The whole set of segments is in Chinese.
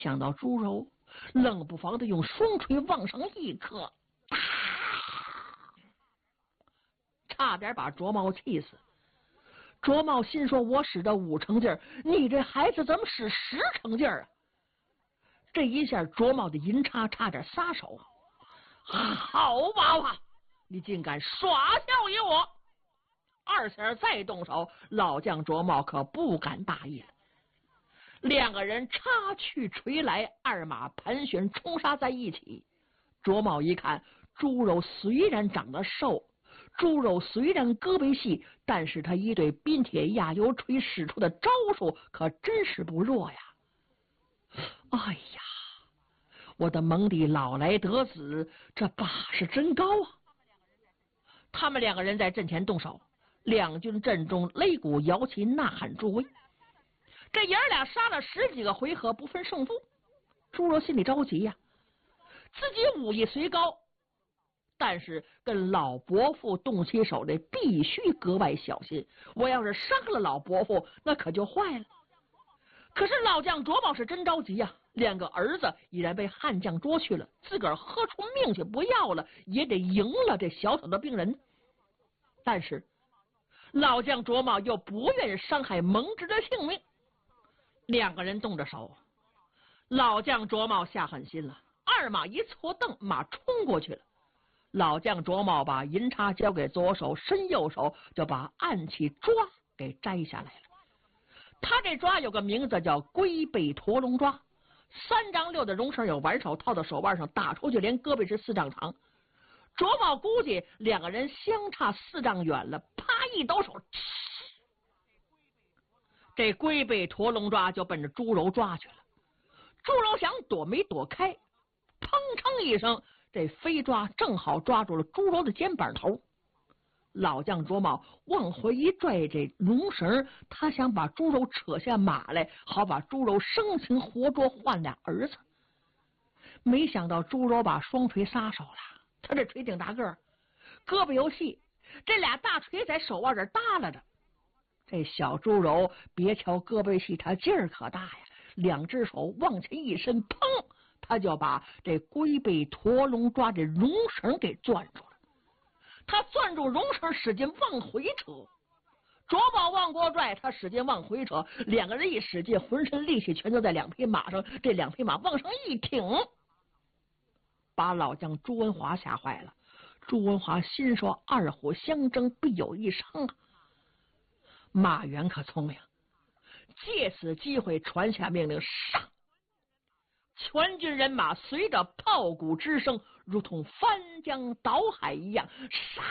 想到朱柔冷不防的用双锤往上一磕，差点把卓茂气死。卓茂心说：“我使的5成劲儿，你这孩子怎么使10成劲儿啊？”这一下，卓茂的银叉差点撒手。好娃娃，你竟敢耍笑于我！二婶再动手，老将卓茂可不敢大意了。2个人插去锤来，二马盘旋冲杀在一起。卓茂一看，朱柔虽然长得瘦，朱柔虽然胳膊细，但是他一对冰铁压油锤使出的招数可真是不弱呀！哎呀，我的蒙弟老来得子，这把是真高啊！他们2个人在阵前动手，两军阵中擂鼓摇旗呐喊助威。这爷儿俩杀了10几个回合，不分胜负。朱柔心里着急呀，自己武艺虽高，但是跟老伯父动起手来必须格外小心。我要是杀了老伯父，那可就坏了。可是老将卓茂是真着急呀，2个儿子已然被悍将捉去了，自个儿喝出命去不要了，也得赢了这小小的病人。但是老将卓茂又不愿伤害蒙直的性命，2个人动着手。老将卓茂下狠心了，二马一错蹬，马冲过去了。老将卓茂把银叉交给左手，伸右手就把暗器抓给摘下来了。他这抓有个名字叫龟背驼龙抓，3丈6的绒绳有挽手套到手腕上，打出去连胳膊是4丈长。卓茂估计2个人相差4丈远了，啪一抖手，这龟背驼龙抓就奔着朱柔抓去了。朱柔想躲没躲开，砰哧一声，这飞抓正好抓住了朱柔的肩膀头。老将卓茂往回一拽这龙绳，他想把朱柔扯下马来，好把朱柔生擒活捉换俩儿子。没想到朱柔把双锤撒手了，他这锤挺大个儿，胳膊又细，这俩大锤在手腕这耷拉着。这小朱柔别瞧胳膊细，他劲儿可大呀，2只手往前一伸，砰，他就把这龟背驼龙抓这绒绳给攥住了。他攥住绒绳，使劲往回扯，卓茂往过拽，他使劲往回扯，2个人一使劲，浑身力气全都在2匹马上，这2匹马往上一挺，把老将朱文华吓坏了。朱文华心说：二虎相争，必有一伤啊！马援可聪明，借此机会传下命令，上！全军人马随着炮鼓之声，如同翻江倒海一样杀！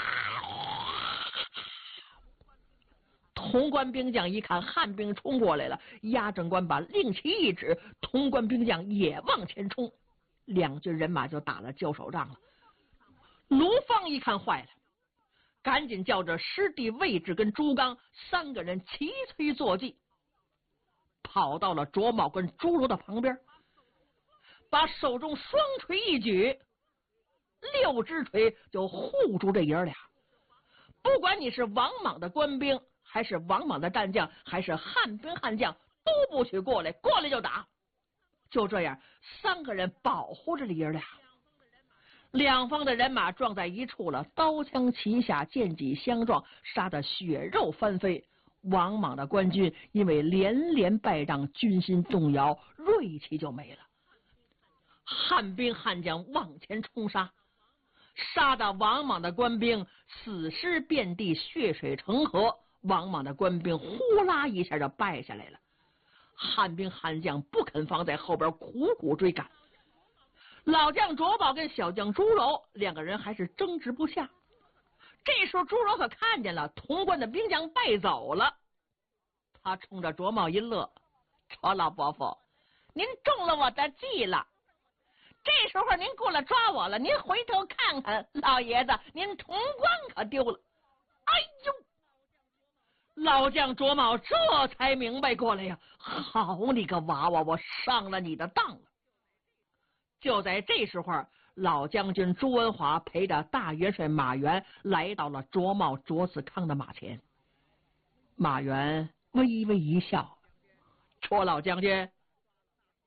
潼关兵将一看汉兵冲过来了，押正官把令旗一指，潼关兵将也往前冲，2军人马就打了交手仗了。卢芳一看坏了，赶紧叫着师弟魏志跟朱刚3个人齐催坐骑，跑到了卓茂跟朱柔的旁边，把手中双锤一举，6只锤就护住这爷俩。不管你是王莽的官兵，还是王莽的战将，还是汉兵悍将，都不许过来，过来就打。就这样，3个人保护着这爷俩。2方的人马撞在一处了，刀枪齐下，剑戟相撞，杀得血肉翻飞。王莽的官军因为连连败仗，军心动摇，锐气就没了。汉兵悍将往前冲杀，杀得王莽的官兵死尸遍地，血水成河。王莽的官兵呼啦一下就败下来了。汉兵悍将不肯放在后边，苦苦追赶。老将卓宝跟小将朱柔2个人还是争执不下。这时候朱柔可看见了潼关的兵将败走了，他冲着卓茂一乐：卓老伯父，您中了我的计了。这时候您过来抓我了，您回头看看，老爷子您潼关可丢了。哎呦，老将卓茂这才明白过来呀，好你个娃娃，我上了你的当了。就在这时候，老将军朱文华陪着大元帅马援来到了卓茂卓子康的马前。马援微微一笑：卓老将军，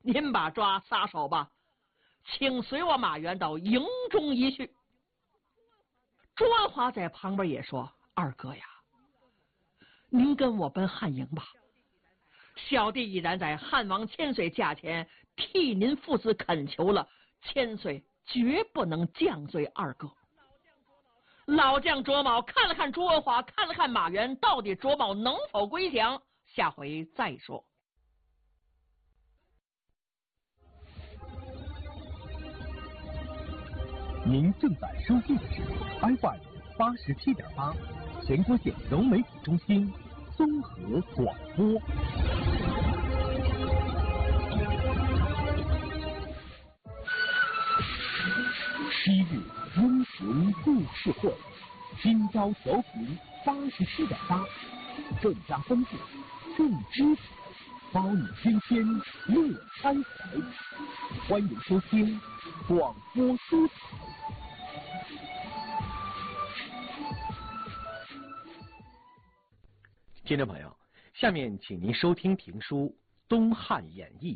您把抓撒手吧，请随我马援到营中一叙。朱文华在旁边也说：“二哥呀，您跟我奔汉营吧，小弟已然在汉王千岁驾前替您父子恳求了，千岁绝不能降罪二哥。”老将卓茂看了看朱文华，看了看马援，到底卓茂能否归降，下回再说。 您正在收听的是 FM87.8全国县融媒体中心综合广播。昔日英雄故事会，今朝调频87.8，更加丰富，更精彩，包你天天乐开怀。欢迎收听广播书台。听众朋友，下面请您收听评书《东汉演义》。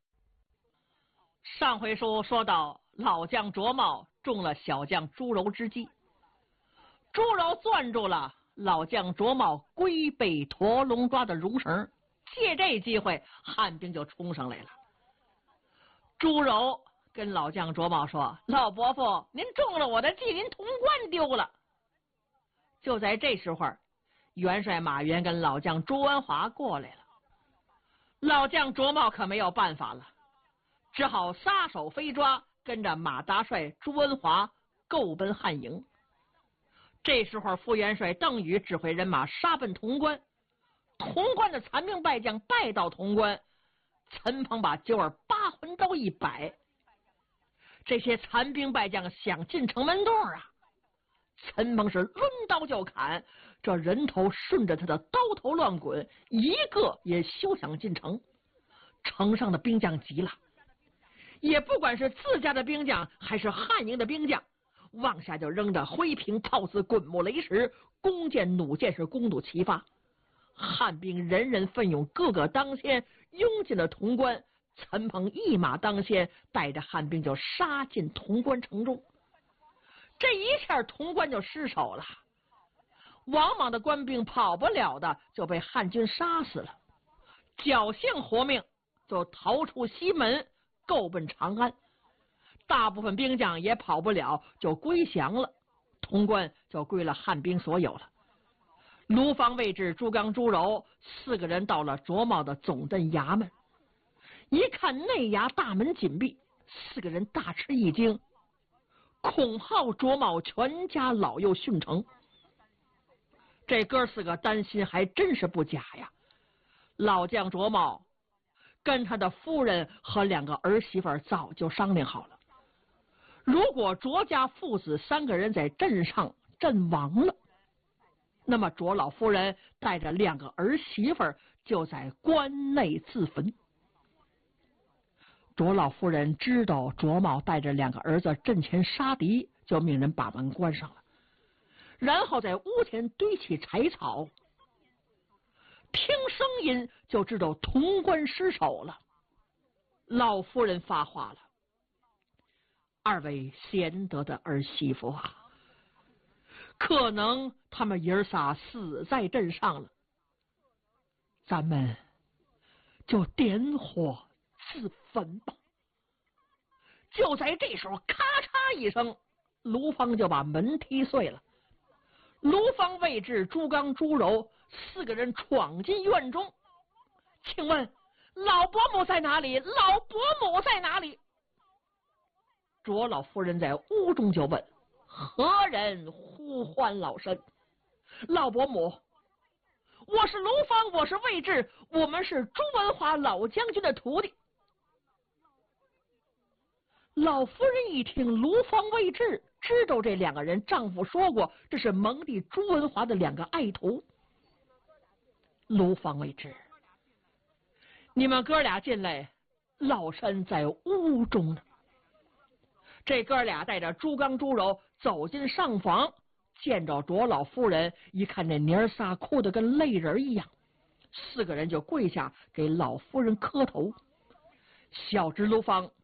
上回书说到，老将卓茂中了小将朱柔之计，朱柔攥住了老将卓茂龟背驼龙抓的绒绳，借这机会，汉兵就冲上来了。朱柔跟老将卓茂说：“老伯父，您中了我的计，您潼关丢了。”就在这时候，元帅马援跟老将朱文华过来了。老将卓茂可没有办法了，只好撒手飞抓，跟着马大帅朱文华够奔汉营。这时候副元帅邓禹指挥人马杀奔潼关，潼关的残兵败将败到潼关，陈鹏把九耳八魂刀一摆，这些残兵败将想进城门洞啊，陈鹏是抡刀就砍，这人头顺着他的刀头乱滚，一个也休想进城。城上的兵将急了，也不管是自家的兵将还是汉营的兵将，往下就扔着灰瓶炮刺滚木雷石，弓箭弩箭是弓弩齐发。汉兵人人奋勇，个个当先，拥进了潼关。陈鹏一马当先，带着汉兵就杀进潼关城中。这一下潼关就失守了，王莽的官兵跑不了的就被汉军杀死了，侥幸活命就逃出西门，够奔长安。大部分兵将也跑不了，就归降了，潼关就归了汉兵所有了。卢方、魏志、朱刚、朱柔四个人到了卓茂的总镇衙门，一看内衙大门紧闭，四个人大吃一惊，恐耗卓茂全家老幼殉城。这哥四个担心还真是不假呀。老将卓茂跟他的夫人和两个儿媳妇早就商量好了，如果卓家父子三个人在镇上阵亡了，那么卓老夫人带着两个儿媳妇就在关内自焚。卓老夫人知道卓茂带着两个儿子阵前杀敌，就命人把门关上了，然后在屋前堆起柴草，听声音就知道潼关失守了。老夫人发话了：“二位贤德的儿媳妇啊，可能他们爷儿仨死在镇上了，咱们就点火自焚吧。”就在这时候，咔嚓一声，卢方就把门踢碎了。卢方、魏志、朱刚、朱柔四个人闯进院中，请问老伯母在哪里？老伯母在哪里？卓老夫人在屋中就问：“何人呼唤老身？”老伯母，我是卢方，我是魏志，我们是朱文华老将军的徒弟。老夫人一听卢方、魏志，知道这两个人丈夫说过这是蒙帝朱文华的两个爱徒。卢方、魏志，你们哥俩进来，老身在屋中呢。这哥俩带着朱刚、朱柔走进上房，见着卓老夫人，一看这娘仨哭得跟泪人一样，四个人就跪下给老夫人磕头。 小支卢芳